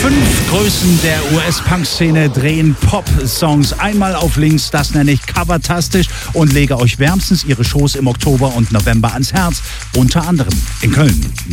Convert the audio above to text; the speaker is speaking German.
5 Größen der US-Punk-Szene drehen Pop-Songs einmal auf links. Das nenne ich covertastisch und lege euch wärmstens ihre Shows im Oktober und November ans Herz. Unter anderem in Köln.